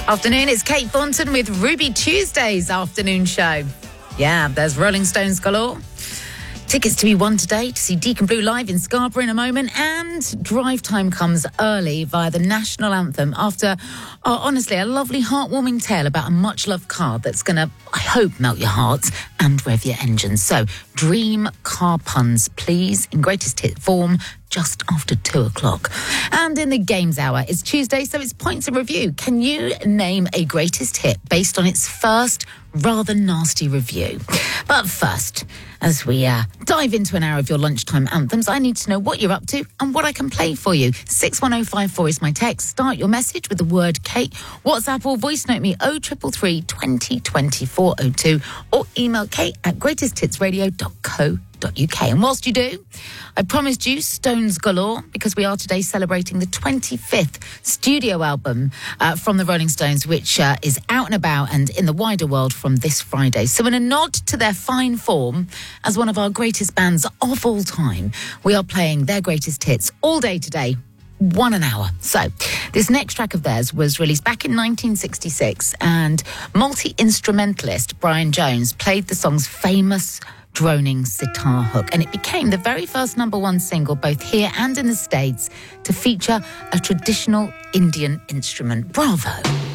Afternoon, it's Kate Thornton with Ruby Tuesday's afternoon show. Yeah, there's Rolling Stones galore. Tickets to be won today to see Deacon Blue live in Scarborough in a moment, and drive time comes early via the national anthem after, honestly, a lovely heartwarming tale about a much-loved car that's going to, I hope, melt your hearts and rev your engines. So, dream car puns, please, in greatest hit form, just after 2 o'clock. And in the Games Hour, it's Tuesday, so it's points of review. Can you name a greatest hit based on its first rather nasty review? But first, as we dive into an hour of your lunchtime anthems, I need to know what you're up to and what I can play for you. 61054 is my text. Start your message with the word Kate. WhatsApp or voice note me 0333 20 20 402 or email kate@greatesthitsradio.co.uk. And whilst you do, I promised you Stones galore, because we are today celebrating the 25th studio album from the Rolling Stones, which is out and about and in the wider world from this Friday. So in a nod to their fine form as one of our greatest bands of all time, we are playing their greatest hits all day today, 1 an hour. So this next track of theirs was released back in 1966, and multi-instrumentalist Brian Jones played the song's famous droning sitar hook, and it became the very first #1 single both here and in the States to feature a traditional Indian instrument. Bravo!